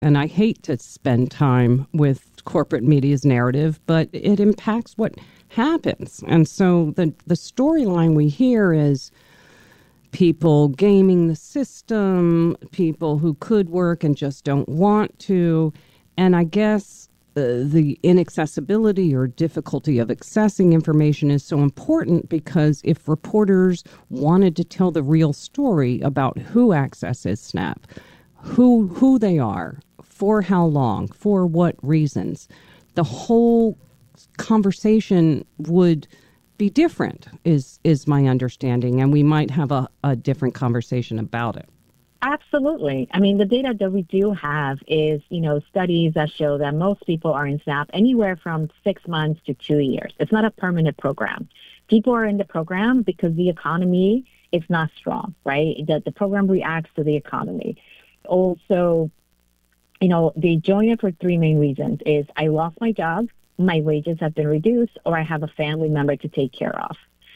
And I hate to spend time with corporate media's narrative, but it impacts what happens. And so the storyline we hear is people gaming the system, people who could work and just don't want to. And I guess the inaccessibility or difficulty of accessing information is so important because if reporters wanted to tell the real story about who accesses SNAP, who they are, for how long, for what reasons, the whole conversation would be different, is my understanding, and we might have a different conversation about it. Absolutely. I mean, the data that we do have is, studies that show that most people are in SNAP anywhere from 6 months to 2 years. It's not a permanent program. People are in the program because the economy is not strong, right? The program reacts to the economy. Also, they join it for three main reasons: is I lost my job, my wages have been reduced, or I have a family member to take care of.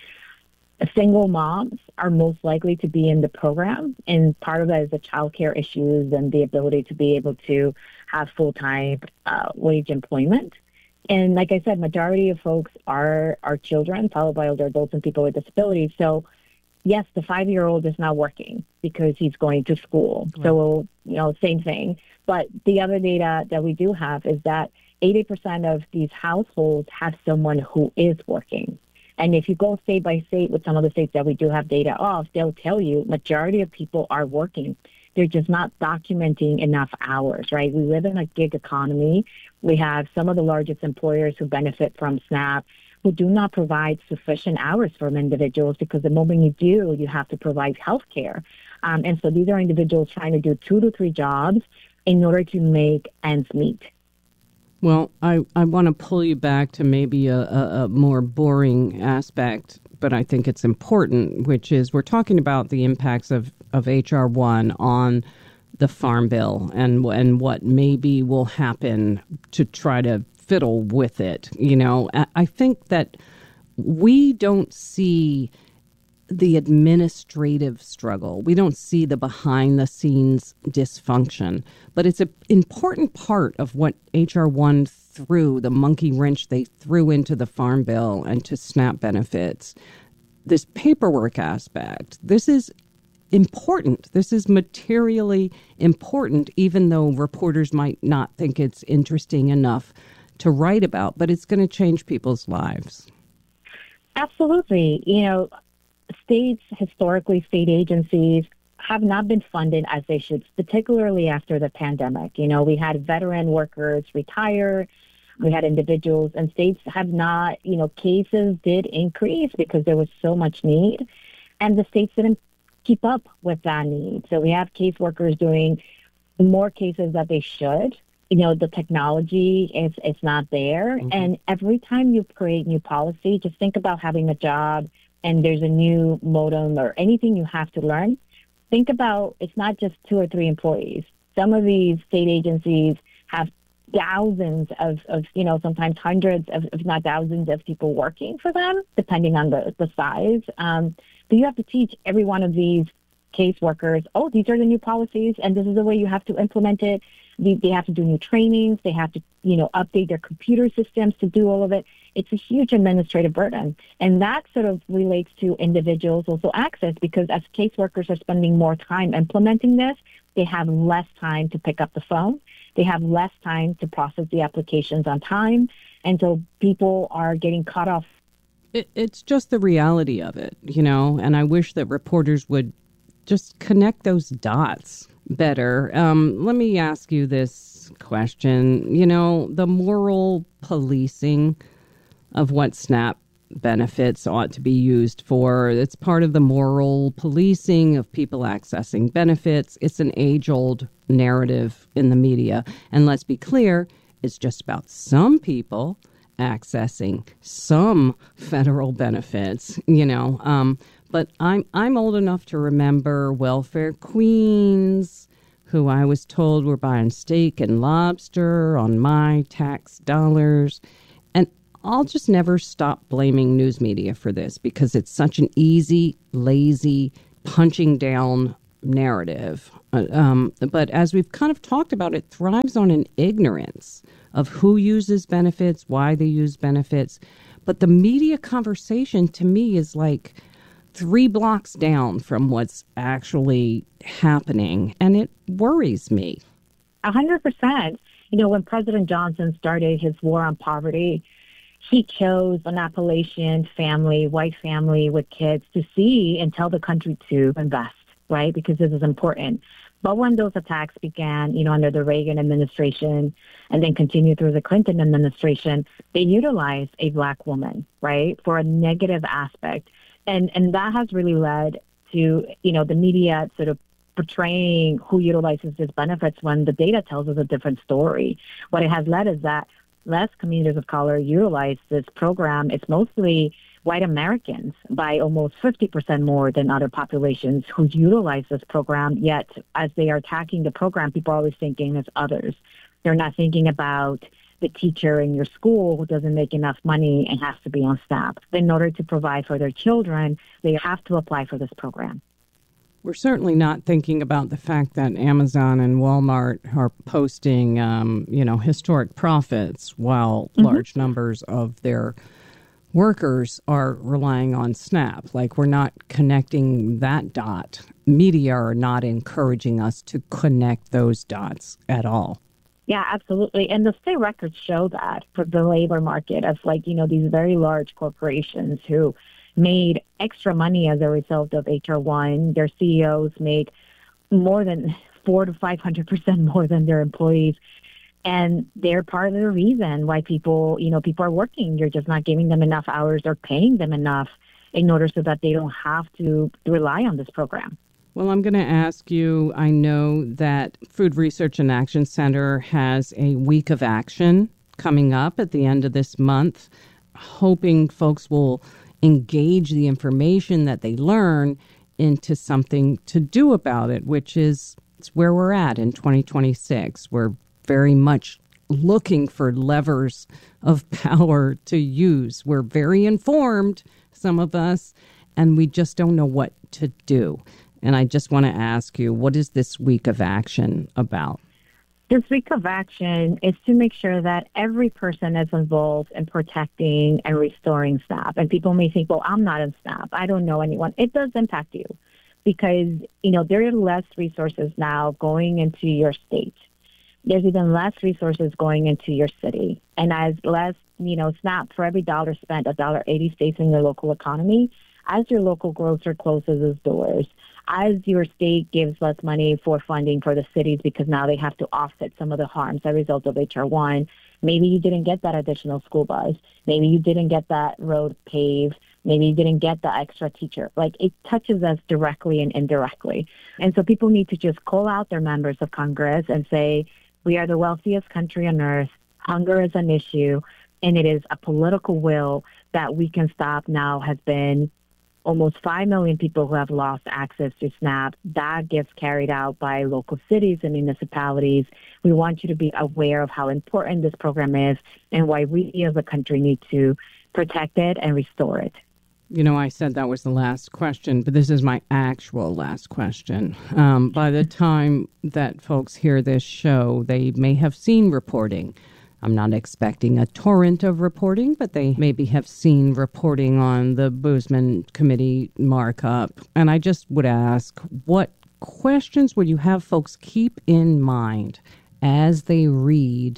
Single moms are most likely to be in the program, and part of that is the childcare issues and the ability to be able to have full-time wage employment. And like I said, majority of folks are children, followed by older adults and people with disabilities. So yes, the 5-year-old is not working because he's going to school. Right. So, same thing. But the other data that we do have is that 80% of these households have someone who is working. And if you go state by state with some of the states that we do have data of, they'll tell you majority of people are working. They're just not documenting enough hours, right? We live in a gig economy. We have some of the largest employers who benefit from SNAP who do not provide sufficient hours for individuals because the moment you do, you have to provide health care. And so these are individuals trying to do 2 to 3 jobs in order to make ends meet. Well, I want to pull you back to maybe a more boring aspect, but I think it's important, which is we're talking about the impacts of H.R. 1 on the Farm Bill and what maybe will happen to try to fiddle with it. I think that we don't see the administrative struggle. We don't see the behind the scenes dysfunction, but it's an important part of what H.R. 1 threw, the monkey wrench they threw into the Farm Bill and to SNAP benefits. This paperwork aspect, this is important. This is materially important, even though reporters might not think it's interesting enough to write about, but it's going to change people's lives. Absolutely. States, historically, state agencies have not been funded as they should, particularly after the pandemic. We had veteran workers retire. We had individuals, and states have not, cases did increase because there was so much need, and the states didn't keep up with that need. So we have caseworkers doing more cases that they should. The technology is not there. Mm-hmm. And every time you create new policy, just think about having a job and there's a new modem or anything you have to learn. Think about it's not just 2 or 3 employees. Some of these state agencies have thousands of sometimes hundreds of, if not thousands of people working for them, depending on the size. So you have to teach every one of these caseworkers, these are the new policies and this is the way you have to implement it. They have to do new trainings. They have to, update their computer systems to do all of it. It's a huge administrative burden. And that sort of relates to individuals also access because as caseworkers are spending more time implementing this, they have less time to pick up the phone. They have less time to process the applications on time. And so people are getting cut off. It's just the reality of it, and I wish that reporters would just connect those dots better. Let me ask you this question. The moral policing of what SNAP benefits ought to be used for, it's part of the moral policing of people accessing benefits. It's an age-old narrative in the media. And let's be clear, it's just about some people accessing some federal benefits, But I'm old enough to remember welfare queens who I was told were buying steak and lobster on my tax dollars. And I'll just never stop blaming news media for this because it's such an easy, lazy, punching down narrative. But as we've kind of talked about, it thrives on an ignorance of who uses benefits, why they use benefits. But the media conversation to me is like 3 blocks down from what's actually happening. And it worries me. 100%. When President Johnson started his war on poverty, he chose an Appalachian family, white family with kids to see and tell the country to invest, right? Because this is important. But when those attacks began, under the Reagan administration and then continued through the Clinton administration, they utilized a Black woman, right, for a negative aspect. And that has really led to, the media sort of portraying who utilizes these benefits when the data tells us a different story. What it has led is that less communities of color utilize this program. It's mostly white Americans by almost 50% more than other populations who utilize this program. Yet, as they are attacking the program, people are always thinking it's others. They're not thinking about the teacher in your school who doesn't make enough money and has to be on SNAP. In order to provide for their children, they have to apply for this program. We're certainly not thinking about the fact that Amazon and Walmart are posting, historic profits while large numbers of their workers are relying on SNAP. Like, we're not connecting that dot. Media are not encouraging us to connect those dots at all. Yeah, absolutely. And the state records show that for the labor market of these very large corporations who made extra money as a result of HR 1. Their CEOs make more than 400 to 500% more than their employees. And they're part of the reason why people are working. You're just not giving them enough hours or paying them enough in order so that they don't have to rely on this program. Well, I'm going to ask you, I know that Food Research and Action Center has a week of action coming up at the end of this month, hoping folks will engage the information that they learn into something to do about it, which is where we're at in 2026. We're very much looking for levers of power to use. We're very informed, some of us, and we just don't know what to do. And I just want to ask you, what is this week of action about? This week of action is to make sure that every person is involved in protecting and restoring SNAP. And people may think, well, I'm not in SNAP. I don't know anyone. It does impact you because, there are less resources now going into your state. There's even less resources going into your city. And as less, SNAP, for every dollar spent, $1.80 stays in your local economy. As your local grocer closes its doors, as your state gives less money for funding for the cities because now they have to offset some of the harms as a result of HR 1, maybe you didn't get that additional school bus. Maybe you didn't get that road paved. Maybe you didn't get the extra teacher. It touches us directly and indirectly. And so people need to just call out their members of Congress and say, we are the wealthiest country on earth. Hunger is an issue, and it is a political will that we can stop now. Has been almost 5 million people who have lost access to SNAP. That gets carried out by local cities and municipalities. We want you to be aware of how important this program is and why we as a country need to protect it and restore it. I said that was the last question, but this is my actual last question. By the time that folks hear this show, they may have seen reporting. I'm not expecting a torrent of reporting, but they maybe have seen reporting on the Boozman Committee markup. And I just would ask, what questions would you have folks keep in mind as they read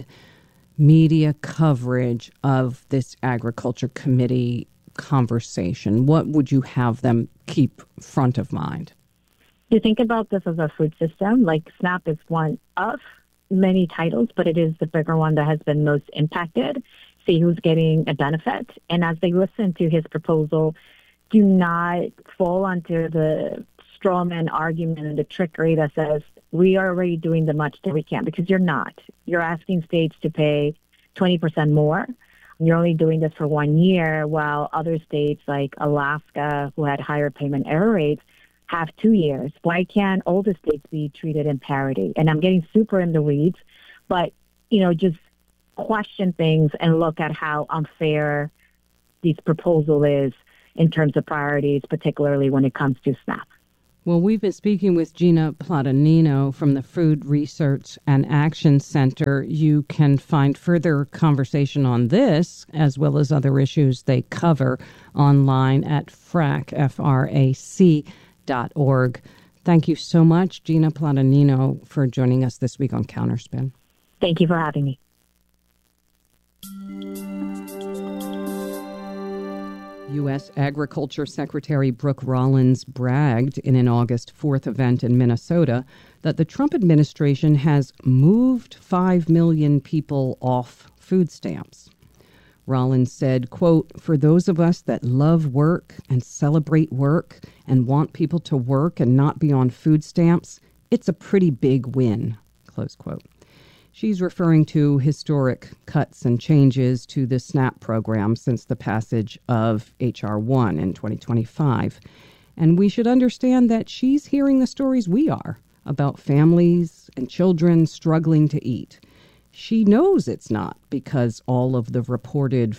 media coverage of this Agriculture Committee conversation? What would you have them keep front of mind? To think about this as a food system, SNAP is one of many titles, but it is the bigger one that has been most impacted. See who's getting a benefit. And as they listen to his proposal, do not fall onto the straw man argument and the trickery that says we are already doing the much that we can, because you're not. You're asking states to pay 20% more. You're only doing this for 1 year, while other states like Alaska, who had higher payment error rates, have 2 years. Why can't all the states be treated in parity? And I'm getting super in the weeds, but, just question things and look at how unfair this proposal is in terms of priorities, particularly when it comes to SNAP. Well, we've been speaking with Gina Platanino from the Food Research and Action Center. You can find further conversation on this, as well as other issues they cover, online at frac.org. Thank you so much, Gina Platanino, for joining us this week on Counterspin. Thank you for having me. U.S. Agriculture Secretary Brooke Rollins bragged in an August 4th event in Minnesota that the Trump administration has moved 5 million people off food stamps. Rollins said, quote, "For those of us that love work and celebrate work and want people to work and not be on food stamps, it's a pretty big win," close quote. She's referring to historic cuts and changes to the SNAP program since the passage of H.R. 1 in 2025. And we should understand that she's hearing the stories we are about families and children struggling to eat. She knows it's not because all of the reported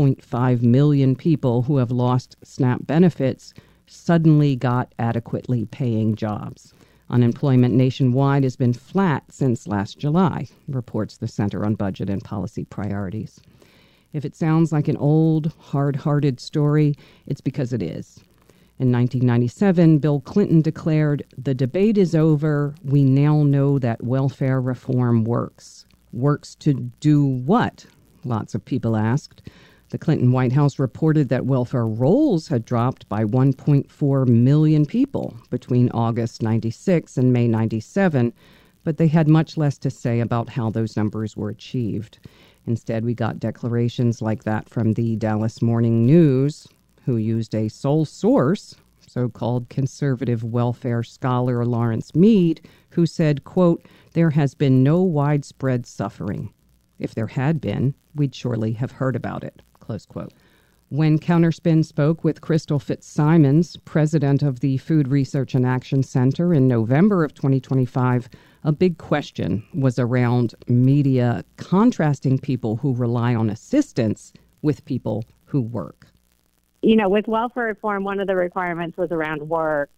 4.5 million people who have lost SNAP benefits suddenly got adequately paying jobs. Unemployment nationwide has been flat since last July, reports the Center on Budget and Policy Priorities. If it sounds like an old, hard-hearted story, it's because it is. In 1997, Bill Clinton declared, "The debate is over. We now know that welfare reform works." Works to do what? Lots of people asked. The Clinton White House reported that welfare rolls had dropped by 1.4 million people between August 96 and May 97, but they had much less to say about how those numbers were achieved. Instead, we got declarations like that from the Dallas Morning News, who used a sole source, so-called conservative welfare scholar Lawrence Mead, who said, quote, "There has been no widespread suffering. If there had been, we'd surely have heard about it," close quote. When Counterspin spoke with Crystal Fitzsimons, president of the Food Research and Action Center in November of 2025, a big question was around media contrasting people who rely on assistance with people who work. You know, with welfare reform, one of the requirements was around work.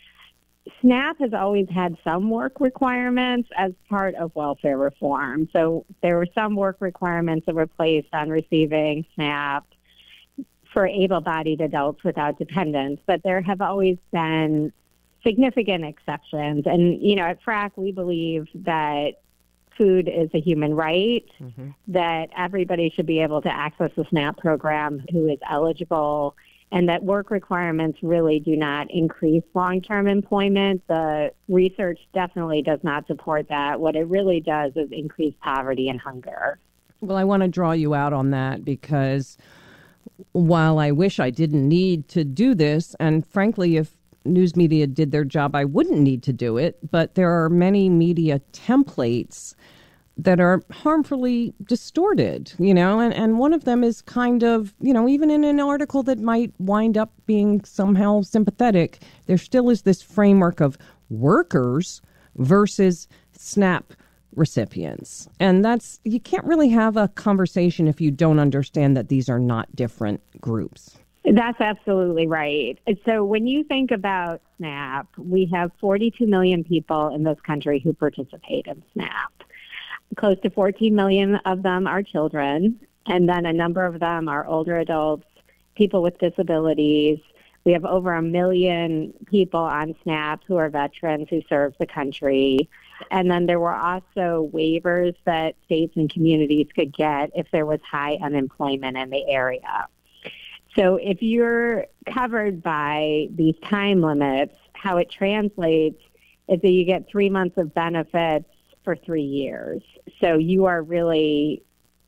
SNAP has always had some work requirements as part of welfare reform. So there were some work requirements that were placed on receiving SNAP for able-bodied adults without dependents, but there have always been significant exceptions. And, you know, at FRAC, we believe that food is a human right, that everybody should be able to access the SNAP program who is eligible, and that work requirements really do not increase long-term employment. The research definitely does not support that. What it really does is increase poverty and hunger. Well, I want to draw you out on that because while I wish I didn't need to do this, and frankly, if news media did their job, I wouldn't need to do it, but there are many media templates that are harmfully distorted, you know, and one of them is kind of, you know, even in an article that might wind up being somehow sympathetic, there still is this framework of workers versus SNAP recipients. And that's, you can't really have a conversation if you don't understand that these are not different groups. That's absolutely right. So when you think about SNAP, we have 42 million people in this country who participate in SNAP. Close to 14 million of them are children, and then a number of them are older adults, people with disabilities. We have over 1 million people on SNAP who are veterans who serve the country. And then there were also waivers that states and communities could get if there was high unemployment in the area. So if you're covered by these time limits, how it translates is that you get 3 months of benefits for 3 years. So you are really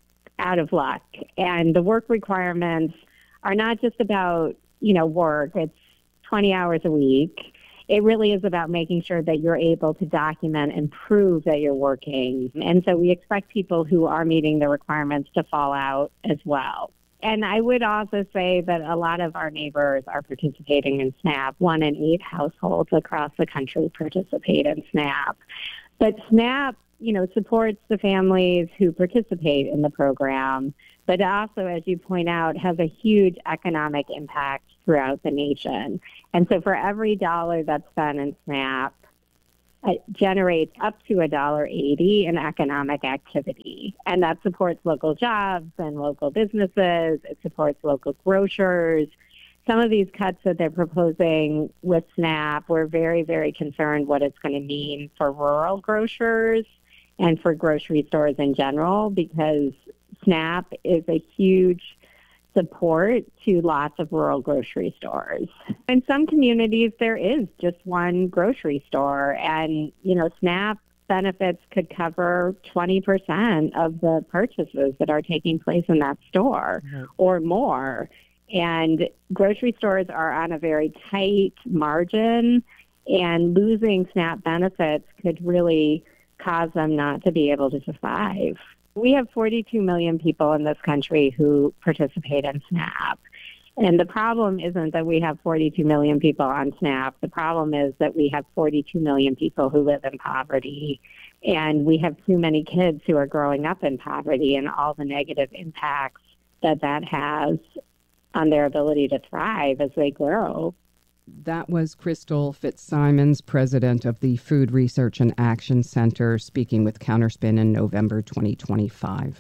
out of luck. And the work requirements are not just about, you know, work. It's 20 hours a week. It really is about making sure that you're able to document and prove that you're working. And so we expect people who are meeting the requirements to fall out as well. And I would also say that a lot of our neighbors are participating in SNAP. 1 in 8 households across the country participate in SNAP. But SNAP, you know, supports the families who participate in the program, but also, as you point out, has a huge economic impact throughout the nation. And so for every dollar that's spent in SNAP, it generates up to $1.80 in economic activity. And that supports local jobs and local businesses. It supports local grocers. Some of these cuts that they're proposing with SNAP, we're very, very concerned what it's going to mean for rural grocers and for grocery stores in general, because SNAP is a huge support to lots of rural grocery stores. In some communities, there is just one grocery store, and, SNAP benefits could cover 20% of the purchases that are taking place in that store or more. And grocery stores are on a very tight margin, and losing SNAP benefits could really cause them not to be able to survive. We have 42 million people in this country who participate in SNAP. And the problem isn't that we have 42 million people on SNAP. The problem is that we have 42 million people who live in poverty. And we have too many kids who are growing up in poverty, and all the negative impacts that has on their ability to thrive as they grow. That was Crystal Fitzsimons, president of the Food Research and Action Center, speaking with Counterspin in November 2025.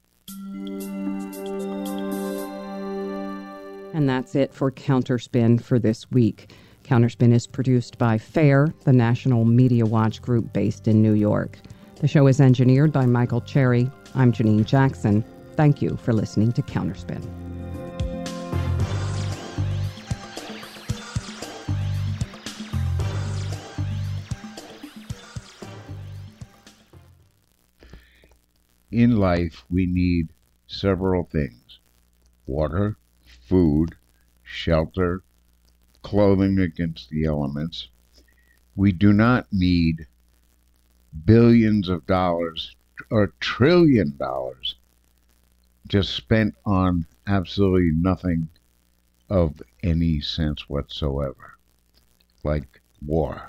And that's it for Counterspin for this week. Counterspin is produced by FAIR, the National Media Watch group based in New York. The show is engineered by Michael Cherry. I'm Janine Jackson. Thank you for listening to Counterspin. In life, we need several things: water, food, shelter, clothing against the elements. We do not need billions of dollars or $1 trillion just spent on absolutely nothing of any sense whatsoever, like war.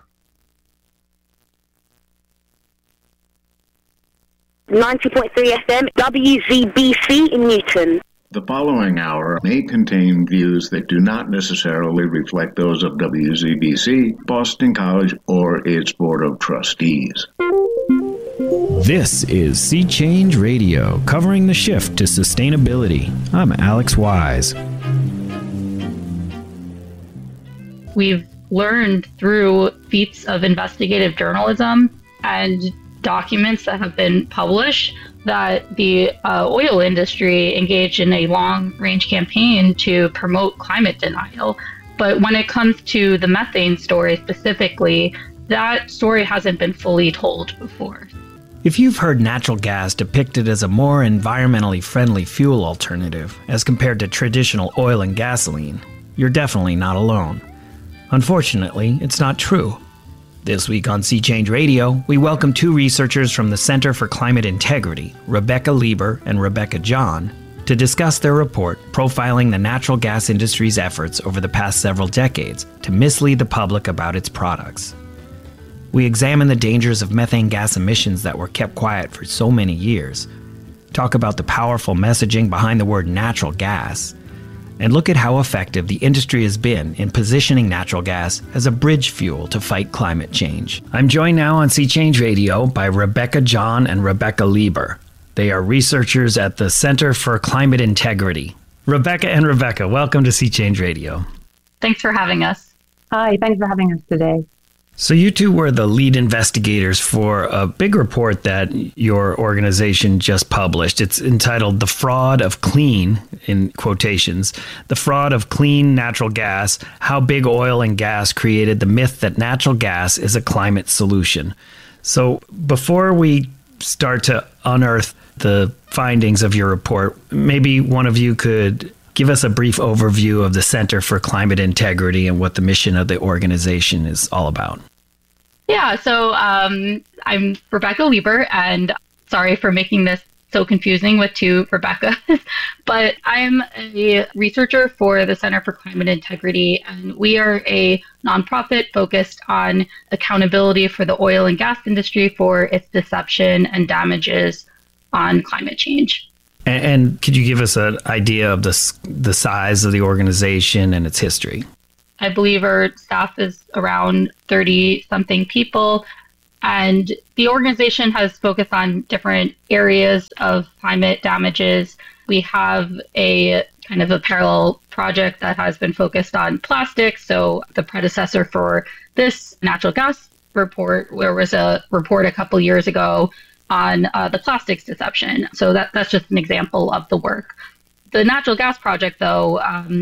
90.3 FM, WZBC in Newton. The following hour may contain views that do not necessarily reflect those of WZBC, Boston College, or its Board of Trustees. This is Sea Change Radio, covering the shift to sustainability. I'm Alex Wise. We've learned through feats of investigative journalism and documents that have been published that the oil industry engaged in a long-range campaign to promote climate denial. But when it comes to the methane story specifically, that story hasn't been fully told before. If you've heard natural gas depicted as a more environmentally friendly fuel alternative as compared to traditional oil and gasoline, you're definitely not alone. Unfortunately, it's not true. This week on Sea Change Radio, we welcome two researchers from the Center for Climate Integrity, Rebecca Lieber and Rebecca John, to discuss their report profiling the natural gas industry's efforts over the past several decades to mislead the public about its products. We examine the dangers of methane gas emissions that were kept quiet for so many years, talk about the powerful messaging behind the word natural gas, and look at how effective the industry has been in positioning natural gas as a bridge fuel to fight climate change. I'm joined now on Sea Change Radio by Rebecca John and Rebecca Lieber. They are researchers at the Center for Climate Integrity. Rebecca and Rebecca, welcome to Sea Change Radio. Thanks for having us. Hi, thanks for having us today. So you two were the lead investigators for a big report that your organization just published. It's entitled The Fraud of Clean, in quotations, The Fraud of Clean Natural Gas, How Big Oil and Gas Created the Myth that Natural Gas is a Climate Solution. So before we start to unearth the findings of your report, maybe one of you could give us a brief overview of the Center for Climate Integrity and what the mission of the organization is all about. Yeah, so I'm Rebecca Lieber, and sorry for making this so confusing with two Rebeccas, but I'm a researcher for the Center for Climate Integrity, and we are a nonprofit focused on accountability for the oil and gas industry for its deception and damages on climate change. And could you give us an idea of the size of the organization and its history? I believe our staff is around 30-something people. And the organization has focused on different areas of climate damages. We have a kind of a parallel project that has been focused on plastics. So the predecessor for this natural gas report, there was a report a couple years ago on the plastics deception. So that's just an example of the work. The natural gas project, though,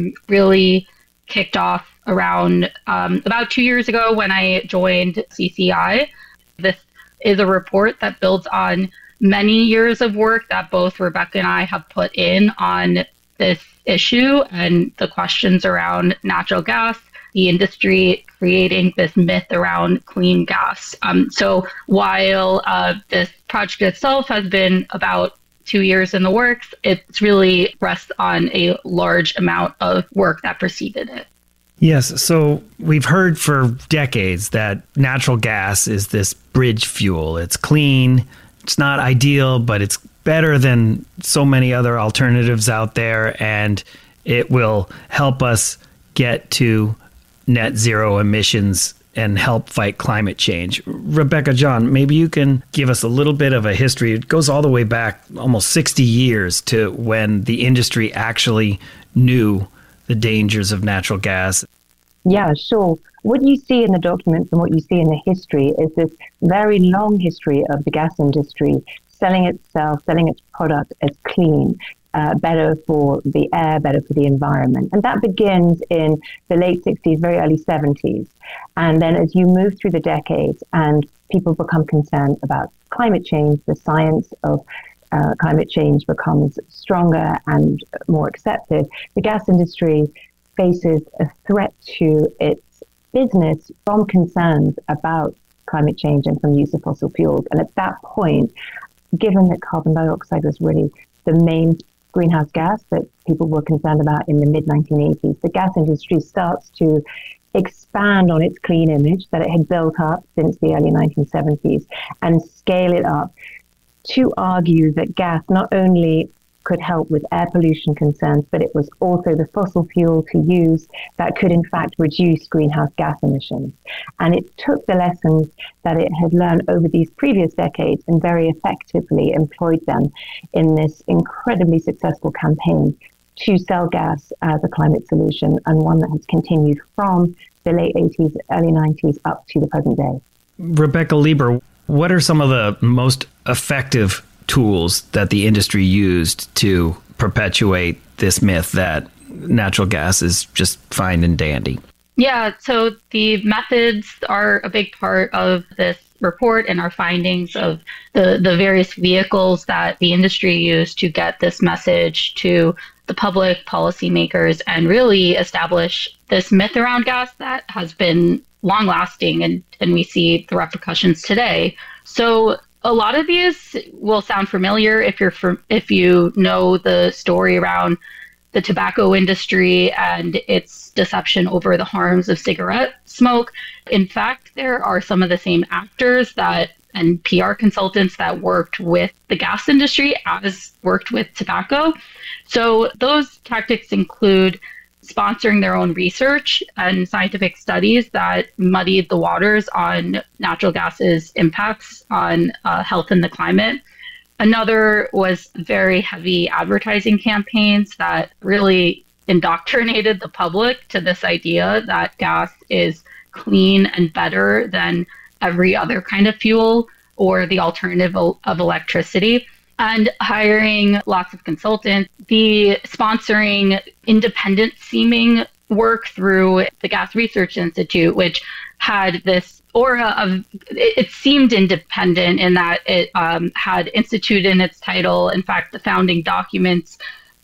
really kicked off around about 2 years ago when I joined CCI. This is a report that builds on many years of work that both Rebecca and I have put in on this issue and the questions around natural gas, the industry creating this myth around clean gas. So while this project itself has been about 2 years in the works, it's really rests on a large amount of work that preceded it. Yes, so we've heard for decades that natural gas is this bridge fuel. It's clean, it's not ideal, but it's better than so many other alternatives out there, and it will help us get to net zero emissions and help fight climate change. Rebecca, John, maybe you can give us a little bit of a history. It goes all the way back almost 60 years to when the industry actually knew the dangers of natural gas. Yeah, sure. What you see in the documents and what you see in the history is this very long history of the gas industry selling its product as clean, better for the air, better for the environment. And that begins in the late 60s, very early 70s. And then as you move through the decades and people become concerned about climate change, the science of climate change becomes stronger and more accepted, the gas industry faces a threat to its business from concerns about climate change and from use of fossil fuels. And at that point, given that carbon dioxide was really the main greenhouse gas that people were concerned about in the mid-1980s, the gas industry starts to expand on its clean image that it had built up since the early 1970s and scale it up to argue that gas not only could help with air pollution concerns, but it was also the fossil fuel to use that could in fact reduce greenhouse gas emissions. And it took the lessons that it had learned over these previous decades and very effectively employed them in this incredibly successful campaign to sell gas as a climate solution, and one that has continued from the late 80s, early 90s up to the present day. Rebecca Lieber, what are some of the most effective tools that the industry used to perpetuate this myth that natural gas is just fine and dandy? Yeah, so the methods are a big part of this report and our findings of the various vehicles that the industry used to get this message to the public, policymakers, and really establish this myth around gas that has been long lasting, and we see the repercussions today. So a lot of these will sound familiar if you know the story around the tobacco industry and its deception over the harms of cigarette smoke. In fact, there are some of the same actors and PR consultants that worked with the gas industry as worked with tobacco. So those tactics include sponsoring their own research and scientific studies that muddied the waters on natural gas's impacts on health and the climate. Another was very heavy advertising campaigns that really indoctrinated the public to this idea that gas is clean and better than every other kind of fuel or the alternative of electricity. And hiring lots of consultants, the sponsoring independent seeming work through the Gas Research Institute, which had this aura of, it seemed independent in that it had institute in its title. In fact, the founding documents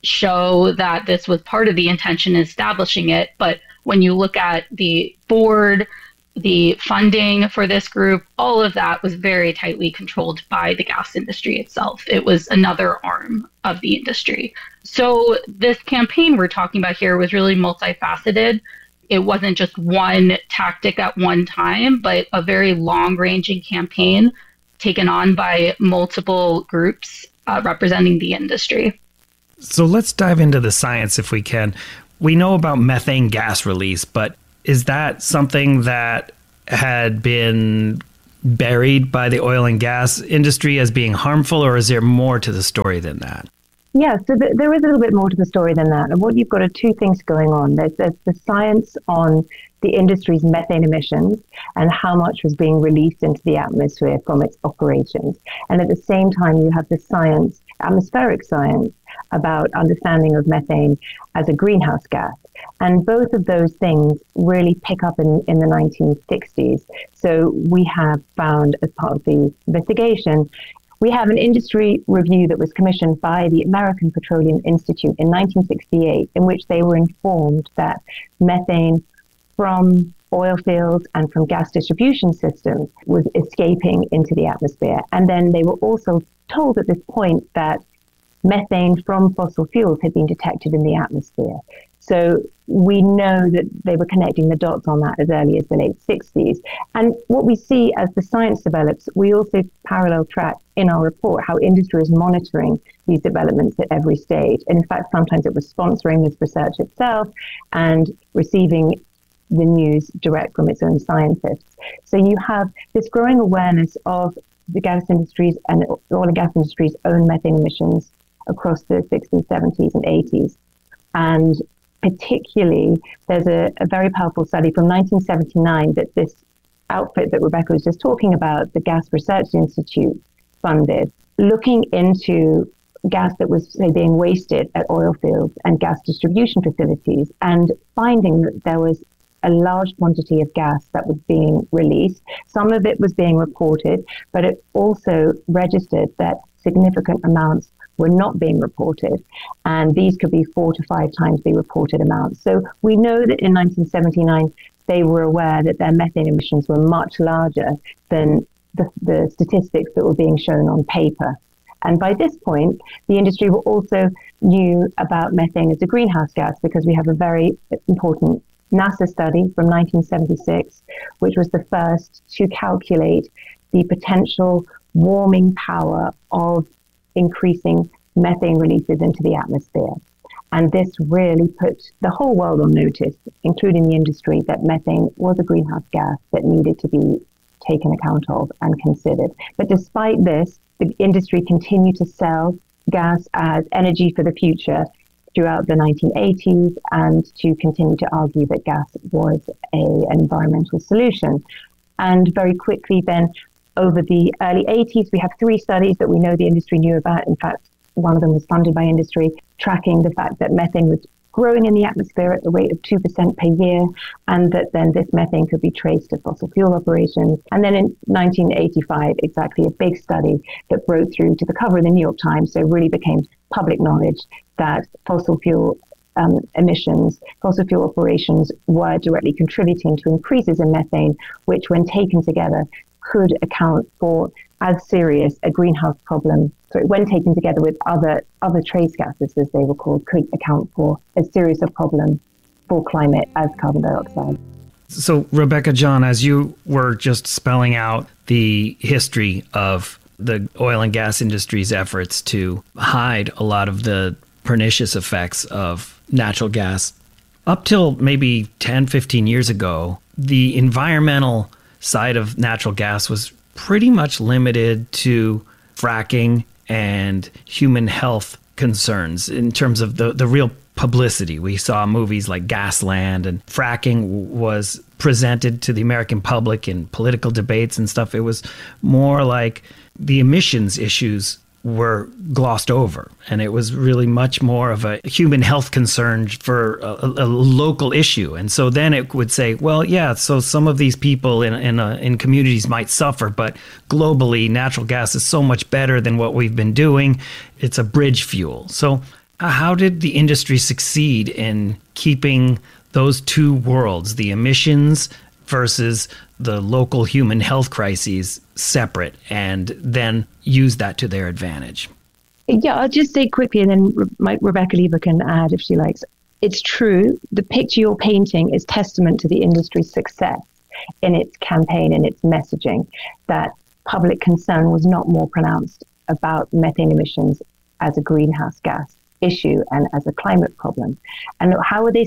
show that this was part of the intention in establishing it. But when you look at the board, the funding for this group, all of that was very tightly controlled by the gas industry itself. It was another arm of the industry. So this campaign we're talking about here was really multifaceted. It wasn't just one tactic at one time, but a very long-ranging campaign taken on by multiple groups representing the industry. So let's dive into the science if we can. We know about methane gas release, but is that something that had been buried by the oil and gas industry as being harmful, or is there more to the story than that? Yeah, so there is a little bit more to the story than that. And what you've got are two things going on. There's the science on the industry's methane emissions and how much was being released into the atmosphere from its operations. And at the same time, you have the science, atmospheric science, about understanding of methane as a greenhouse gas. And both of those things really pick up in the 1960s. So we have found, as part of the investigation, we have an industry review that was commissioned by the American Petroleum Institute in 1968, in which they were informed that methane from oil fields and from gas distribution systems was escaping into the atmosphere. And then they were also told at this point that methane from fossil fuels had been detected in the atmosphere. So we know that they were connecting the dots on that as early as the late 60s. And what we see as the science develops, we also parallel track in our report how industry is monitoring these developments at every stage. And in fact, sometimes it was sponsoring this research itself and receiving the news direct from its own scientists. So you have this growing awareness of the gas industries and oil and gas industry's own methane emissions across the 60s, 70s, and 80s. And particularly, there's a very powerful study from 1979 that this outfit that Rebecca was just talking about, the Gas Research Institute, funded, looking into gas that was, say, being wasted at oil fields and gas distribution facilities, and finding that there was a large quantity of gas that was being released. Some of it was being reported, but it also registered that significant amounts were not being reported, and these could be 4 to 5 times the reported amount. So we know that in 1979, they were aware that their methane emissions were much larger than the statistics that were being shown on paper. And by this point, the industry also knew about methane as a greenhouse gas, because we have a very important NASA study from 1976, which was the first to calculate the potential warming power of increasing methane releases into the atmosphere. And this really put the whole world on notice, including the industry, that methane was a greenhouse gas that needed to be taken account of and considered. But despite this, the industry continued to sell gas as energy for the future throughout the 1980s, and to continue to argue that gas was an environmental solution. And very quickly then, over the early 80s, we have 3 studies that we know the industry knew about. In fact, one of them was funded by industry, tracking the fact that methane was growing in the atmosphere at the rate of 2% per year, and that then this methane could be traced to fossil fuel operations. And then in 1985, exactly, a big study that broke through to the cover of the New York Times, so really became public knowledge that fossil fuel emissions, fossil fuel operations were directly contributing to increases in methane, which when taken together could account for as serious a greenhouse problem. So when taken together with other trace gases, as they were called, could account for as serious a problem for climate as carbon dioxide. So, Rebecca John, as you were just spelling out the history of the oil and gas industry's efforts to hide a lot of the pernicious effects of natural gas, up till maybe 10, 15 years ago, the environmental side of natural gas was pretty much limited to fracking and human health concerns in terms of the real publicity. We saw movies like Gasland, and fracking was presented to the American public in political debates and stuff. It was more like the emissions issues were glossed over, and it was really much more of a human health concern for a local issue. And so then it would say, well, yeah, so some of these people in communities might suffer, but globally, natural gas is so much better than what we've been doing. It's a bridge fuel. So how did the industry succeed in keeping those two worlds, the emissions versus the local human health crises, separate, and then use that to their advantage? Yeah, I'll just say quickly, and then Rebecca Lever can add if she likes. It's true. The picture you're painting is testament to the industry's success in its campaign and its messaging, that public concern was not more pronounced about methane emissions as a greenhouse gas issue and as a climate problem. And how are they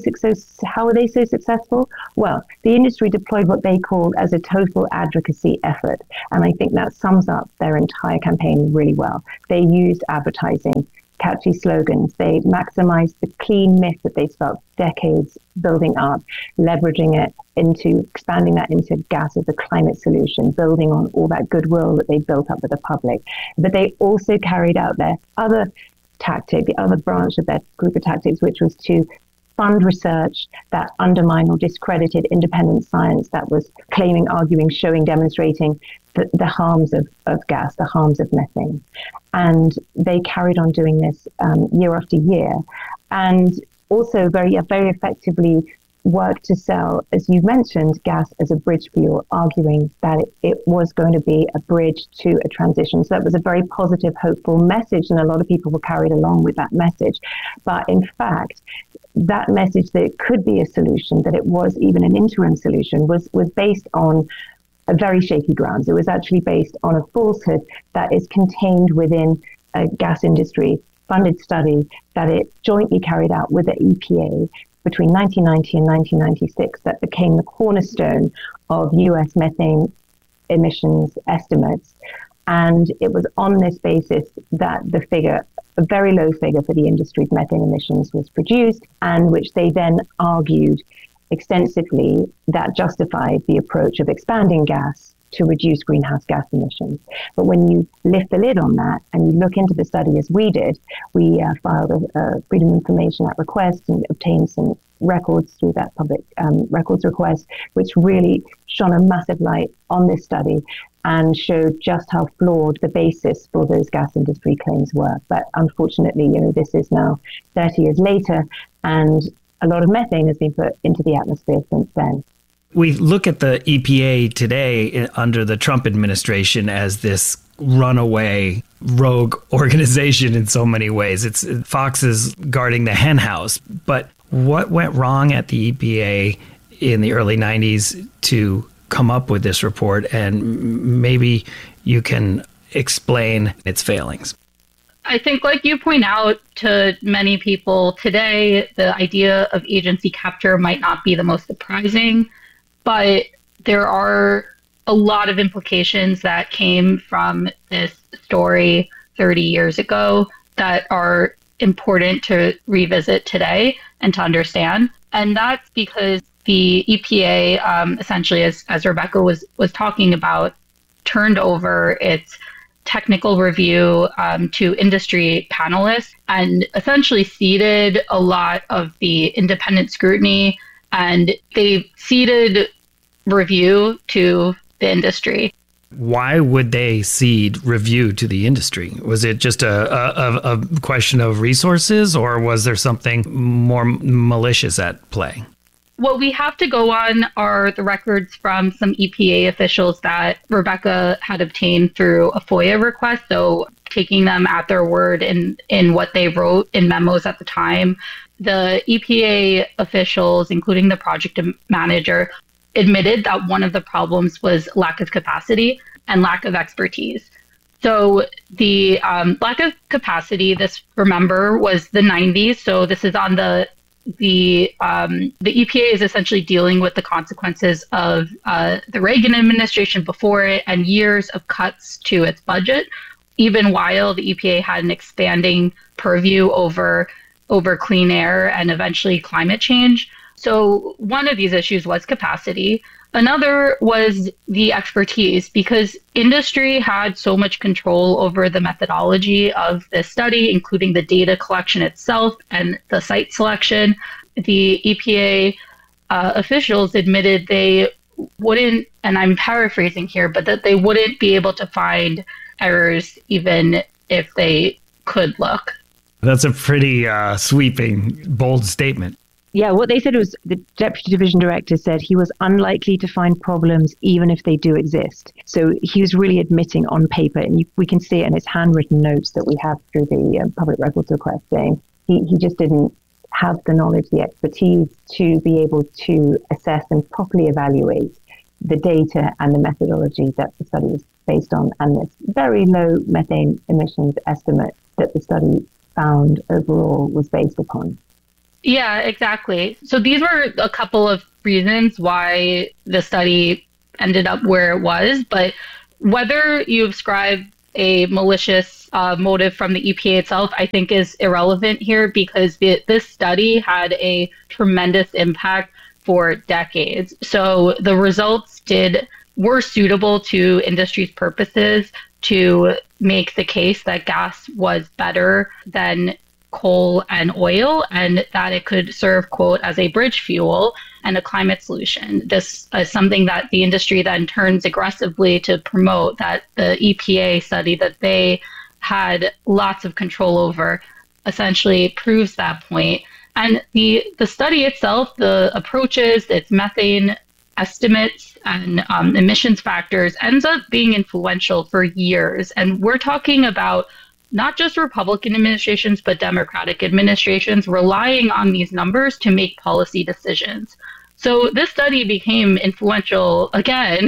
so successful? Well, the industry deployed what they called as a total advocacy effort. And I think that sums up their entire campaign really well. They used advertising, catchy slogans. They maximized the clean myth that they spent decades building up, leveraging it into expanding that into gas as a climate solution, building on all that goodwill that they built up with the public. But they also carried out their other tactic, the other branch of their group of tactics, which was to fund research that undermined or discredited independent science that was claiming, arguing, showing, demonstrating the harms of gas, the harms of methane. And they carried on doing this year after year, and also very effectively worked to sell, as you mentioned, gas as a bridge fuel, arguing that it was going to be a bridge to a transition. So that was a very positive, hopeful message, and a lot of people were carried along with that message. But in fact, that message that it could be a solution, that it was even an interim solution, was based on a very shaky grounds. It was actually based on a falsehood that is contained within a gas industry funded study that it jointly carried out with the EPA between 1990 and 1996 that became the cornerstone of US methane emissions estimates. And it was on this basis that the figure, a very low figure for the industry's methane emissions, was produced, and which they then argued extensively that justified the approach of expanding gas to reduce greenhouse gas emissions. But when you lift the lid on that and you look into the study as we did, we filed a Freedom of Information Act request and obtained some records through that public records request, which really shone a massive light on this study and showed just how flawed the basis for those gas industry claims were. But unfortunately, this is now 30 years later, and a lot of methane has been put into the atmosphere since then. We look at the EPA today under the Trump administration as this runaway rogue organization in so many ways. It's foxes guarding the hen house. But what went wrong at the EPA in the early 90s to come up with this report? And maybe you can explain its failings. I think, like you point out to many people today, the idea of agency capture might not be the most surprising, but there are a lot of implications that came from this story 30 years ago that are important to revisit today and to understand. And that's because the EPA, essentially, as Rebecca was talking about, turned over its technical review to industry panelists and essentially ceded a lot of the independent scrutiny, and they ceded review to the industry. Why would they cede review to the industry? Was it just a question of resources, or was there something more malicious at play? What we have to go on are the records from some EPA officials that Rebecca had obtained through a FOIA request. So taking them at their word in what they wrote in memos at the time, the EPA officials, including the project manager, admitted that one of the problems was lack of capacity and lack of expertise. So the lack of capacity, this, remember, was the 90s. So this is on the EPA is essentially dealing with the consequences of the Reagan administration before it and years of cuts to its budget, even while the EPA had an expanding purview over clean air and eventually climate change. So one of these issues was capacity. Another was the expertise, because industry had so much control over the methodology of this study, including the data collection itself and the site selection. The EPA officials admitted they wouldn't, and I'm paraphrasing here, but that they wouldn't be able to find errors even if they could look. That's a pretty sweeping, bold statement. Yeah, what they said was the deputy division director said he was unlikely to find problems even if they do exist. So he was really admitting on paper, and we can see it in his handwritten notes that we have through the public records request, saying he just didn't have the knowledge, the expertise to be able to assess and properly evaluate the data and the methodology that the study was based on, and this very low methane emissions estimate that the study found overall was based upon. Yeah, exactly. So these were a couple of reasons why the study ended up where it was, but whether you ascribe a malicious motive from the EPA itself, I think is irrelevant here because this study had a tremendous impact for decades. So the results were suitable to industry's purposes to make the case that gas was better than coal and oil, and that it could serve, quote, as a bridge fuel and a climate solution. This is something that the industry then turns aggressively to promote, that the EPA study that they had lots of control over essentially proves that point. And the study itself, the approaches, its methane estimates and emissions factors ends up being influential for years. And we're talking about not just Republican administrations, but Democratic administrations relying on these numbers to make policy decisions. So this study became influential again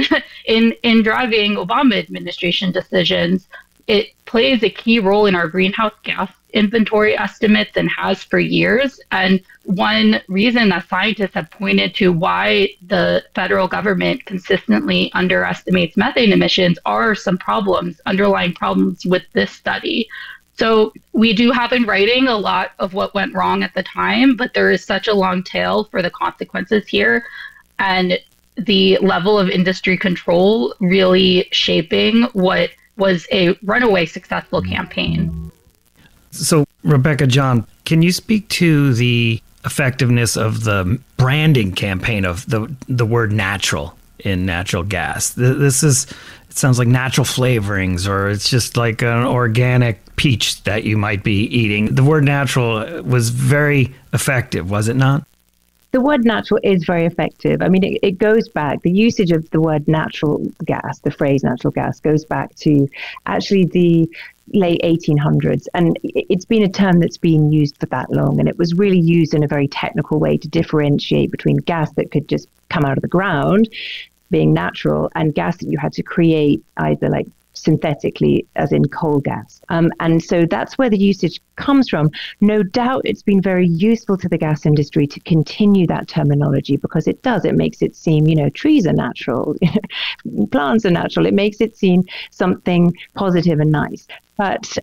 in driving Obama administration decisions. It plays a key role in our greenhouse gas inventory estimates and has for years. And one reason that scientists have pointed to why the federal government consistently underestimates methane emissions are some underlying problems with this study. So we do have in writing a lot of what went wrong at the time, but there is such a long tail for the consequences here. And the level of industry control really shaping what was a runaway successful campaign. So, Rebecca, John, can you speak to the effectiveness of the branding campaign of the word natural in natural gas? It sounds like natural flavorings, or it's just like an organic peach that you might be eating. The word natural was very effective, was it not? The word natural is very effective. I mean, it goes back, the usage of the word natural gas, the phrase natural gas, goes back to actually the late 1800s. And it's been a term that's been used for that long. And it was really used in a very technical way to differentiate between gas that could just come out of the ground, being natural, and gas that you had to create either like synthetically, as in coal gas. And so that's where the usage comes from. No doubt it's been very useful to the gas industry to continue that terminology because it makes it seem, trees are natural, plants are natural. It makes it seem something positive and nice. But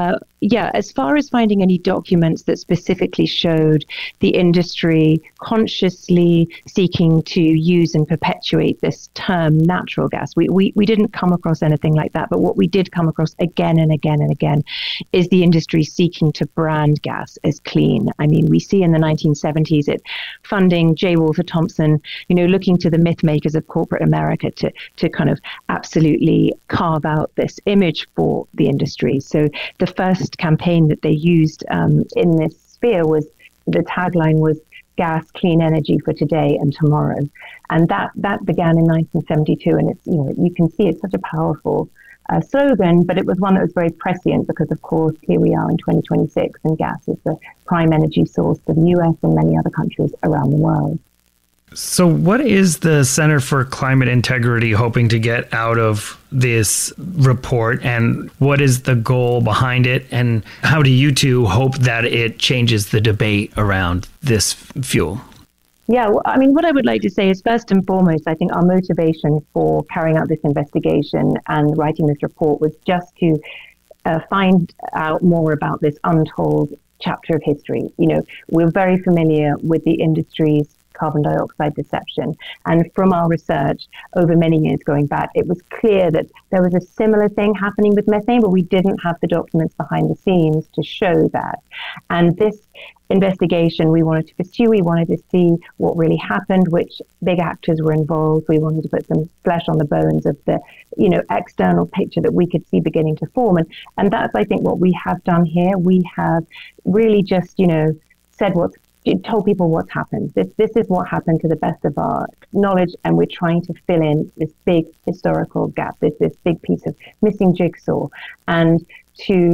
as far as finding any documents that specifically showed the industry consciously seeking to use and perpetuate this term natural gas, we didn't come across anything like that. But what we did come across again and again and again is the industry seeking to brand gas as clean. I mean, we see in the 1970s it funding J. Walter Thompson, looking to the myth makers of corporate America to kind of absolutely carve out this image for the industry. So the first campaign that they used in this sphere was, the tagline was gas, clean energy for today and tomorrow. And that began in 1972. And it's, you can see it's such a powerful slogan, but it was one that was very prescient because, of course, here we are in 2026 and gas is the prime energy source for the US and many other countries around the world. So what is the Center for Climate Integrity hoping to get out of this report, and what is the goal behind it, and how do you two hope that it changes the debate around this fuel? Yeah, well, I mean, what I would like to say is, first and foremost, I think our motivation for carrying out this investigation and writing this report was just to find out more about this untold chapter of history. We're very familiar with the industry's carbon dioxide deception. And from our research over many years going back, it was clear that there was a similar thing happening with methane, but we didn't have the documents behind the scenes to show that. And this investigation we wanted to pursue. We wanted to see what really happened, which big actors were involved. We wanted to put some flesh on the bones of the, external picture that we could see beginning to form. And that's, I think, what we have done here. We have really just, told people what's happened. This is what happened to the best of our knowledge, and we're trying to fill in this big historical gap, this big piece of missing jigsaw, and to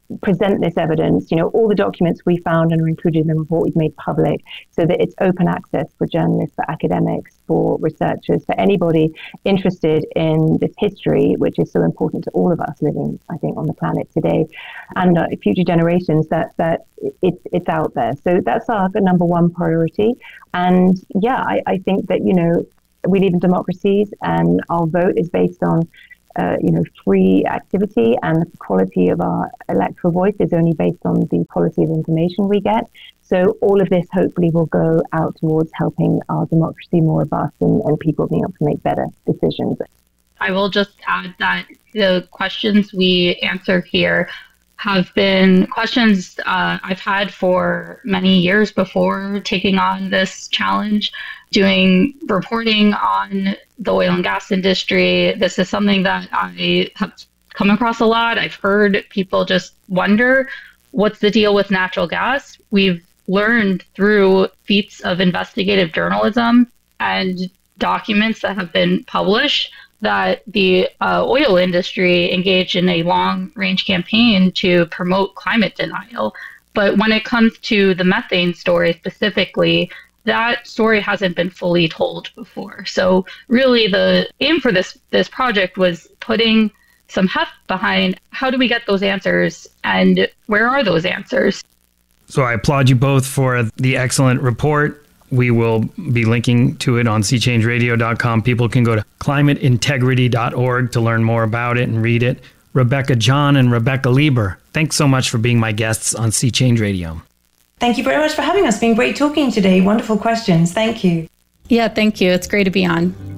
present this evidence, all the documents we found and are included in the report we've made public so that it's open access for journalists, for academics, for researchers, for anybody interested in this history, which is so important to all of us living, I think, on the planet today and future generations, that it's out there. So that's our number one priority. And yeah, I think that, we live in democracies and our vote is based on free activity, and the quality of our electoral voice is only based on the quality of information we get. So all of this hopefully will go out towards helping our democracy more robust and people being able to make better decisions. I will just add that the questions we answer here have been questions I've had for many years before taking on this challenge, doing reporting on the oil and gas industry. This is something that I have come across a lot. I've heard people just wonder, what's the deal with natural gas? We've learned through feats of investigative journalism and documents that have been published that the oil industry engaged in a long-range campaign to promote climate denial. But when it comes to the methane story specifically, that story hasn't been fully told before. So really the aim for this project was putting some heft behind how do we get those answers and where are those answers? So I applaud you both for the excellent report. We will be linking to it on seachangeradio.com. People can go to climateintegrity.org to learn more about it and read it. Rebecca John and Rebecca Lieber, thanks so much for being my guests on Sea Change Radio. Thank you very much for having us. It's been great talking today. Wonderful questions. Thank you. Yeah, thank you. It's great to be on.